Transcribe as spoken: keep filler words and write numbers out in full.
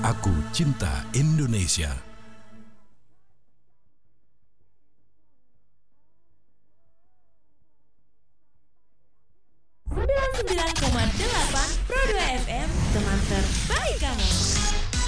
Aku cinta Indonesia. sembilan puluh sembilan koma delapan Pro dua F M, teman terbaik kamu.